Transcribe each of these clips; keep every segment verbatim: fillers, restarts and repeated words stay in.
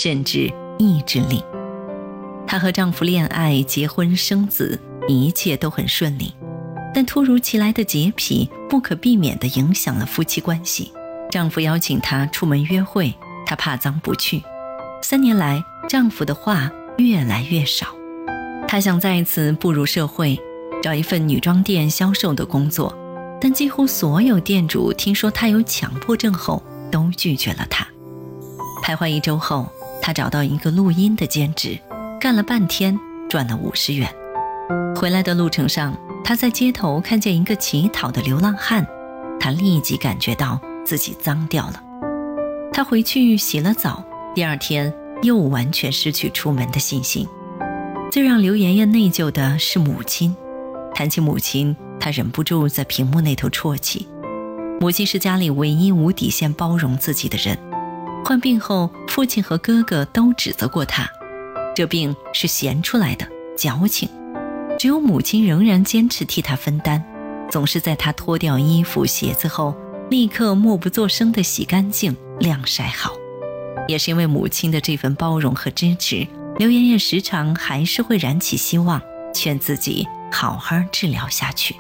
甚至意志力。她和丈夫恋爱、结婚、生子，一切都很顺利，但突如其来的洁癖不可避免地影响了夫妻关系。丈夫邀请她出门约会，她怕脏不去。三年来，丈夫的话越来越少。她想再次步入社会，找一份女装店销售的工作，但几乎所有店主听说她有强迫症后都拒绝了她。徘徊一周后，她找到一个录音的兼职，干了半天，赚了五十元。回来的路程上，她在街头看见一个乞讨的流浪汉，她立即感觉到自己脏掉了。她回去洗了澡，第二天又完全失去出门的信心。最让刘妍妍内疚的是母亲。谈起母亲，她忍不住在屏幕那头啜泣。母亲是家里唯一无底线包容自己的人。患病后，父亲和哥哥都指责过她，这病是闲出来的，矫情。只有母亲仍然坚持替她分担，总是在她脱掉衣服鞋子后，立刻默不作声地洗干净晾晒好。也是因为母亲的这份包容和支持，刘妍妍时常还是会燃起希望，劝自己好好治疗下去。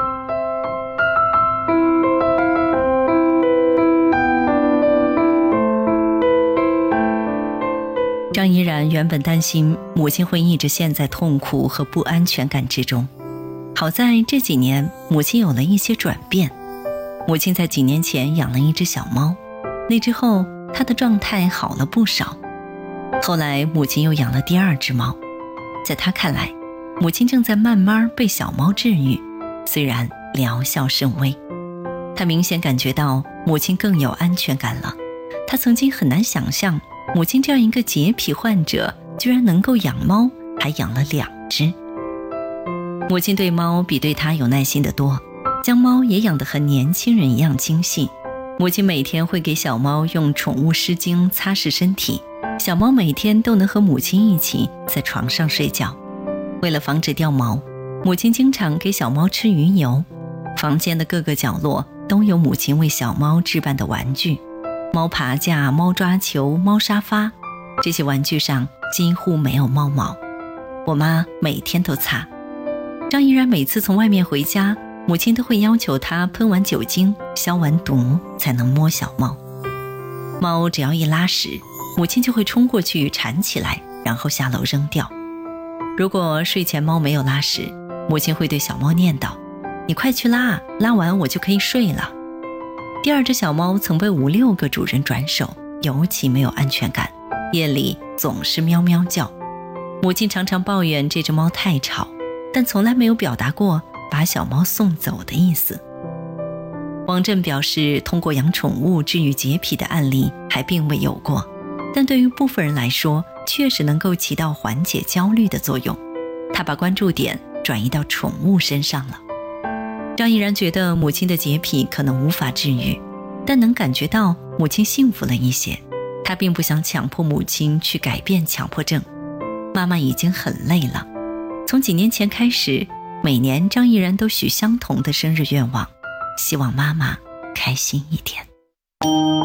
张怡然原本担心母亲会一直陷在痛苦和不安全感之中，好在这几年母亲有了一些转变。母亲在几年前养了一只小猫，那之后她的状态好了不少。后来母亲又养了第二只猫，在她看来，母亲正在慢慢被小猫治愈，虽然疗效甚微。她明显感觉到母亲更有安全感了。她曾经很难想象母亲这样一个洁癖患者居然能够养猫，还养了两只。母亲对猫比对她有耐心得多，将猫也养得和年轻人一样精细。母亲每天会给小猫用宠物湿巾擦拭身体，小猫每天都能和母亲一起在床上睡觉。为了防止掉毛，母亲经常给小猫吃鱼油。房间的各个角落都有母亲为小猫置办的玩具，猫爬架、猫抓球、猫沙发，这些玩具上几乎没有猫毛。我妈每天都擦。张怡然每次从外面回家，母亲都会要求她喷完酒精、消完毒才能摸小猫。猫只要一拉屎，母亲就会冲过去铲起来，然后下楼扔掉。如果睡前猫没有拉屎，母亲会对小猫念叨：“你快去拉，拉完我就可以睡了。”第二只小猫曾被五六个主人转手，尤其没有安全感，夜里总是喵喵叫。母亲常常抱怨这只猫太吵，但从来没有表达过把小猫送走的意思。王震表示，通过养宠物治愈洁癖的案例还并未有过，但对于部分人来说，确实能够起到缓解焦虑的作用。他把关注点转移到宠物身上了。张怡然觉得母亲的洁癖可能无法治愈，但能感觉到母亲幸福了一些。她并不想强迫母亲去改变强迫症，妈妈已经很累了。从几年前开始，每年张怡然都许相同的生日愿望，希望妈妈开心一点。